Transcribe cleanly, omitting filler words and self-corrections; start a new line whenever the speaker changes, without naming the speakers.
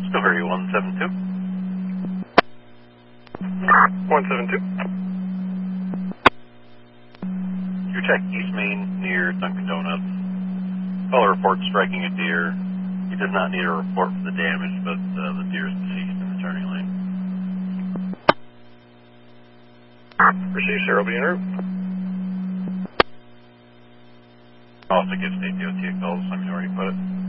Discovery 172.
172.
You check East Main near Dunkin' Donuts. Caller reports striking a deer. He does not need a report for the damage, but the deer is deceased in the turning lane.
Receive, sir. I'll be en route.
Also give state DOT a call, so I'm already put it.